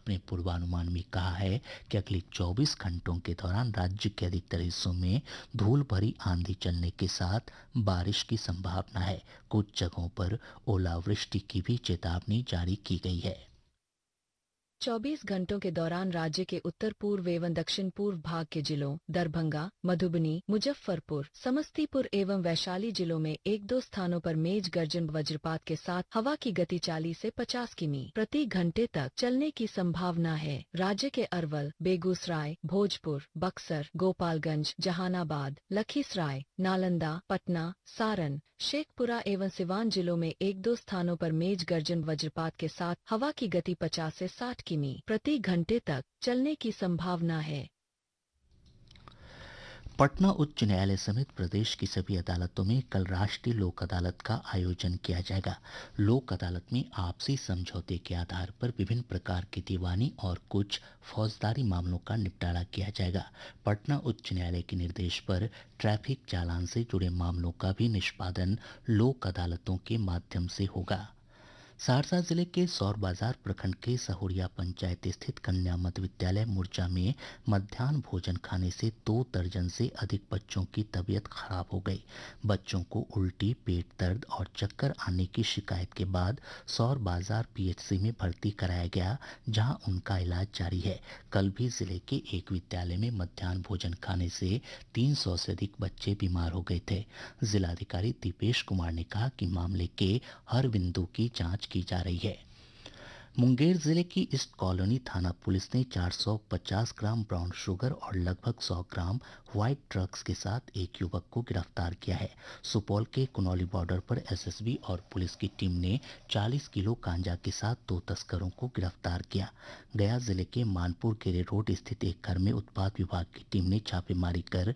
अपने पूर्वानुमान में कहा है कि अगले 24 घंटों के दौरान राज्य के अधिकतर हिस्सों में धूल भरी आंधी चलने के साथ बारिश की संभावना है। कुछ जगहों पर ओलावृष्टि की भी चेतावनी जारी की गई है। 24 घंटों के दौरान राज्य के उत्तर पूर्व एवं दक्षिण पूर्व भाग के जिलों दरभंगा, मधुबनी, मुजफ्फरपुर, समस्तीपुर एवं वैशाली जिलों में 1-2 स्थानों पर मेघ गर्जन वज्रपात के साथ हवा की गति 40 से 50 किमी प्रति घंटे तक चलने की संभावना है। राज्य के अरवल, बेगूसराय, भोजपुर, बक्सर, गोपालगंज, जहानाबाद, लखीसराय, नालंदा, पटना, सारण, शेखपुरा एवं सिवान जिलों में 1-2 स्थानों पर मेघ गर्जन वज्रपात के साथ हवा की गति 50 से 60 किमी प्रति घंटे तक चलने की संभावना है। पटना उच्च न्यायालय समेत प्रदेश की सभी अदालतों में कल राष्ट्रीय लोक अदालत का आयोजन किया जाएगा। लोक अदालत में आपसी समझौते के आधार पर विभिन्न प्रकार के दीवानी और कुछ फौजदारी मामलों का निपटारा किया जाएगा। पटना उच्च न्यायालय के निर्देश पर ट्रैफिक चालान से जुड़े मामलों का भी निष्पादन लोक अदालतों के माध्यम से होगा। सहरसा जिले के सौर बाजार प्रखंड के सहुरिया पंचायत स्थित कन्या मध्य विद्यालय मुर्जा में मध्याह्न भोजन खाने से 2 दर्जन से अधिक बच्चों की तबीयत खराब हो गई। बच्चों को उल्टी, पेट दर्द और चक्कर आने की शिकायत के बाद सौर बाजार पीएचसी में भर्ती कराया गया, जहां उनका इलाज जारी है। कल भी जिले के एक विद्यालय में मध्याह्न भोजन खाने से 300 से अधिक बच्चे बीमार हो गए थे। जिलाधिकारी दीपेश कुमार ने कहा कि मामले के हर बिंदु की जांच की जा रही है। मुंगेर जिले की ईस्ट कॉलोनी थाना पुलिस ने 450 ग्राम ब्राउन शुगर और लगभग 100 ग्राम व्हाइट ड्रग्स के साथ एक युवक को गिरफ्तार किया है। सुपौल के कुनौली बॉर्डर पर एसएसबी और पुलिस की टीम ने 40 किलो गांजा के साथ 2 तस्करों को गिरफ्तार किया। गया जिले के मानपुर केरे रोड स्थित एक घर में उत्पाद विभाग की टीम ने छापेमारी कर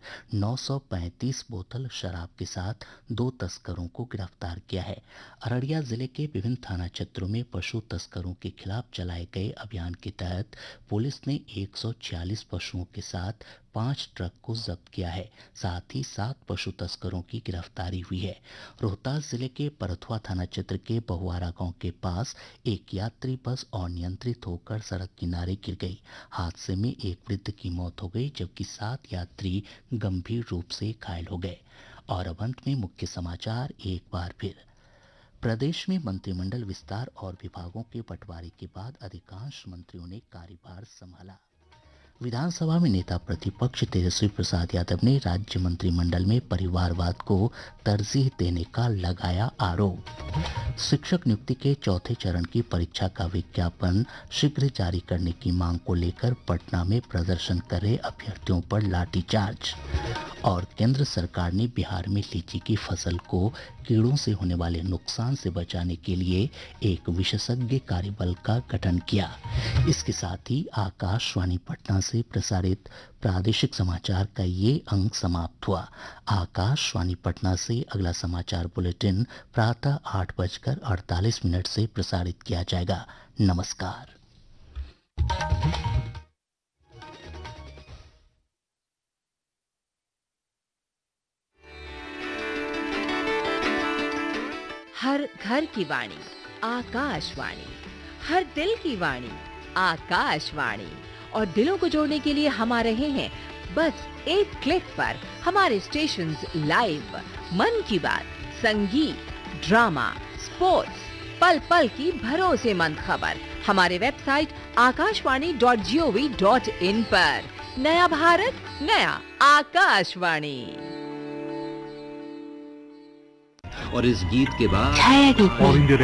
935 बोतल शराब के साथ 2 तस्करों को गिरफ्तार किया है। अररिया जिले के विभिन्न थाना क्षेत्रों में पशु तस्करों के खिलाफ चलाए गए अभियान के तहत पुलिस ने 146 पशुओं के साथ 5 ट्रक को जब्त किया है। साथ ही 7 पशु तस्करों की गिरफ्तारी हुई है। रोहतास जिले के परथुआ थाना क्षेत्र के बहुआरा गांव के पास एक यात्री बस अनियंत्रित होकर सड़क किनारे गिर गई। हादसे में एक वृद्ध की मौत हो गई, जबकि 7 यात्री गंभीर रूप से घायल हो गए। और अब अंत में मुख्य समाचार एक बार फिर। प्रदेश में मंत्रिमंडल विस्तार और विभागों के बंटवारे के बाद अधिकांश मंत्रियों ने कार्यभार संभाला। विधानसभा में नेता प्रतिपक्ष तेजस्वी प्रसाद यादव ने राज्य मंत्रिमंडल में परिवारवाद को तरजीह देने का लगाया आरोप। शिक्षक नियुक्ति के चौथे चरण की परीक्षा का विज्ञापन शीघ्र जारी करने की मांग को लेकर पटना में प्रदर्शन कर रहे अभ्यर्थियों पर लाठीचार्ज। और केंद्र सरकार ने बिहार में लीची की फसल को कीड़ों से होने वाले नुकसान से बचाने के लिए एक विशेषज्ञ कार्यबल का गठन किया। इसके साथ ही आकाशवाणी पटना से प्रसारित प्रादेशिक समाचार का ये अंक समाप्त हुआ। आकाशवाणी पटना से अगला समाचार बुलेटिन प्रातः 8:48 से प्रसारित किया जाएगा। नमस्कार। हर घर की वाणी आकाशवाणी, हर दिल की वाणी आकाशवाणी। और दिलों को जोड़ने के लिए हम आ रहे हैं बस एक क्लिक पर। हमारे स्टेशंस लाइव, मन की बात, संगीत, ड्रामा, स्पोर्ट्स, पल पल की भरोसेमंद खबर हमारे वेबसाइट akashwani.gov.in पर। नया भारत, नया आकाशवाणी। और इस गीत के बाद छाया के ऑल इंडिया